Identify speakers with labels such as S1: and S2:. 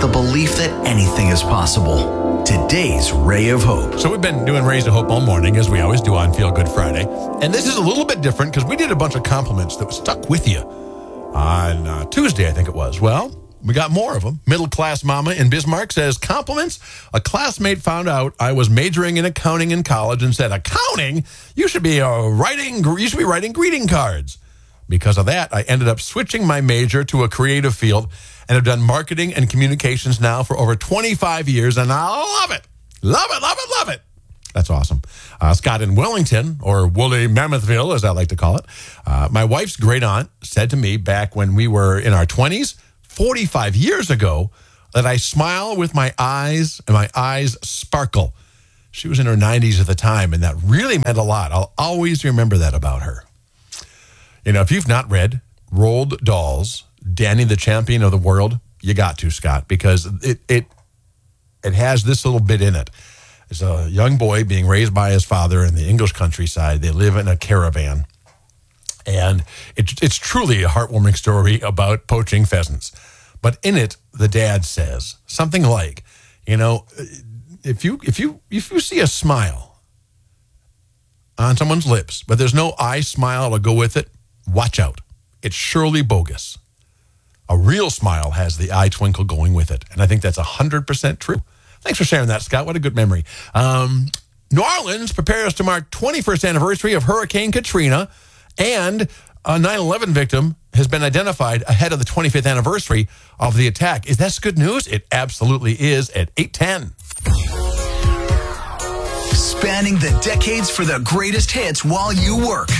S1: the belief that anything is possible. Today's Ray of Hope.
S2: So we've been doing Rays of Hope all morning, as we always do on Feel Good Friday. And this is a little bit different because we did a bunch of compliments that stuck with you on Tuesday, I think it was. Well, we got more of them. Middle class mama in Bismarck says, compliments. A classmate found out I was majoring in accounting in college and said, accounting? You should be writing greeting cards. Because of that, I ended up switching my major to a creative field and have done marketing and communications now for over 25 years, and I love it. Love it, love it, love it. That's awesome. Scott in Wellington, or Woolly Mammothville, as I like to call it. My wife's great aunt said to me back when we were in our 20s, 45 years ago, that I smile with my eyes and my eyes sparkle. She was in her 90s at the time, and that really meant a lot. I'll always remember that about her. You know, if you've not read Roald Dahl's Danny the Champion of the World, you got to, Scott, because it has this little bit in it. It's a young boy being raised by his father in the English countryside. They live in a caravan. And it's truly a heartwarming story about poaching pheasants. But in it, the dad says something like, you know, if you see a smile on someone's lips, but there's no eye smile to go with it, watch out. It's surely bogus. A real smile has the eye twinkle going with it. And I think that's 100% true. Thanks for sharing that, Scott. What a good memory. New Orleans prepares to mark 21st anniversary of Hurricane Katrina, and a 9/11 victim has been identified ahead of the 25th anniversary of the attack. Is that good news? It absolutely is at 8:10.
S1: Spanning the decades for the greatest hits while you work.